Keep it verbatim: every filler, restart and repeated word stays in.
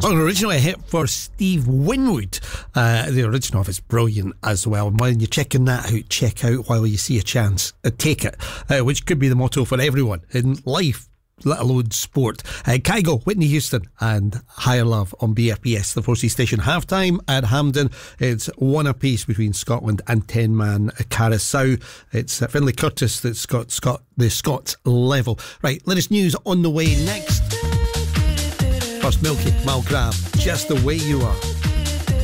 An original hit for Steve Winwood. Uh, the original of it's brilliant as well. And when you're checking that out, check out While You See a Chance. Uh, take it, uh, which could be the motto for everyone in life, let alone sport. uh, Kygo, Whitney Houston and Higher Love on B F B S, the four C station. Half time at Hampden, it's one apiece between Scotland and ten man Curaçao. It's uh, Finlay Curtis that's got Scott, the Scots level. Right, latest news on the way next. First, Milky Malgrave, Just the Way You Are.